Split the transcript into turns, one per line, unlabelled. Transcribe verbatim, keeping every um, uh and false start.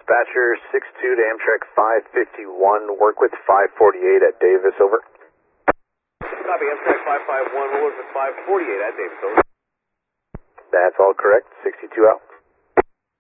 Dispatcher six two to Amtrak five fifty-one, work with five forty-eight at Davis, over.
Copy, Amtrak five five one, we'll work with five forty-eight at Davis, over.
That's all correct, sixty-two out.